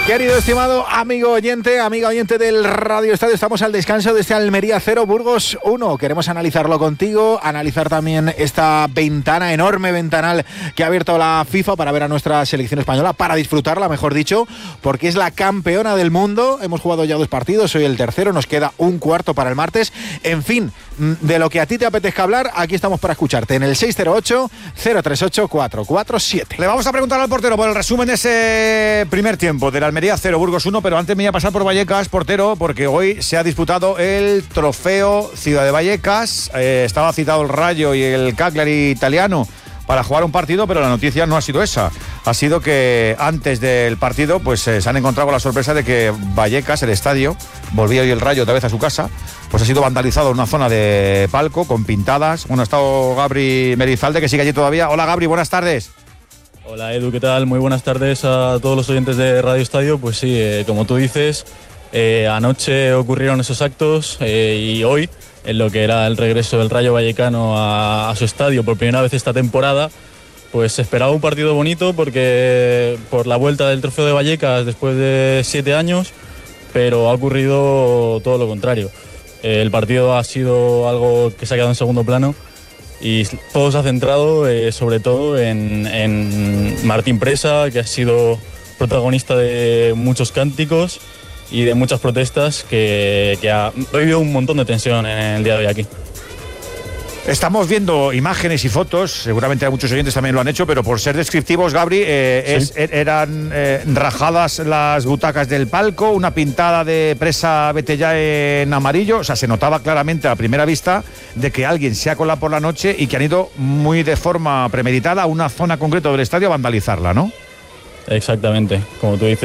Querido, estimado amigo oyente, amiga oyente del Radio Estadio, estamos al descanso de este Almería 0, Burgos 1. Queremos analizarlo contigo, analizar también esta ventana, enorme ventanal que ha abierto la FIFA para ver a nuestra selección española, para disfrutarla, mejor dicho, porque es la campeona del mundo. Hemos jugado ya 2 partidos, hoy el tercero, nos queda un cuarto para el martes. En fin, de lo que a ti te apetezca hablar, aquí estamos para escucharte en el 608-038-447. Le vamos a preguntar al portero por el resumen de ese primer tiempo del Almería 0, Burgos 1, pero antes me voy a pasar por Vallecas, portero, porque hoy se ha disputado el trofeo Ciudad de Vallecas. Estaba citado el Rayo y el Cagliari italiano para jugar un partido, pero la noticia no ha sido esa. Ha sido que antes del partido pues se han encontrado con la sorpresa de que Vallecas, el estadio, volvía hoy el Rayo otra vez a su casa, pues ha sido vandalizado en una zona de palco con pintadas. Bueno, ha estado Gabri Merizalde, que sigue allí todavía. Hola Gabri, buenas tardes. Hola Edu, ¿qué tal? Muy buenas tardes a todos los oyentes de Radio Estadio. Pues sí, como tú dices, anoche ocurrieron esos actos y hoy, en lo que era el regreso del Rayo Vallecano a su estadio por primera vez esta temporada, pues se esperaba un partido bonito porque por la vuelta del trofeo de Vallecas después de 7 años, pero ha ocurrido todo lo contrario. El partido ha sido algo que se ha quedado en segundo plano y todo se ha centrado sobre todo en Martín Presa, que ha sido protagonista de muchos cánticos y de muchas protestas que ha vivido un montón de tensión en el día de hoy aquí. Estamos viendo imágenes y fotos, seguramente muchos oyentes también lo han hecho, pero por ser descriptivos, Gabri, ¿sí? Eran rajadas las butacas del palco, una pintada de Presa vete ya en amarillo, o sea, se notaba claramente a primera vista de que alguien se ha colado por la noche y que han ido muy de forma premeditada a una zona concreta del estadio a vandalizarla, ¿no? Exactamente, como tú dices.